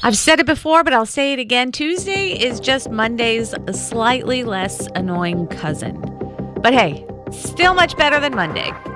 I've said it before, but I'll say it again. Tuesday is just Monday's slightly less annoying cousin. But hey, still much better than Monday.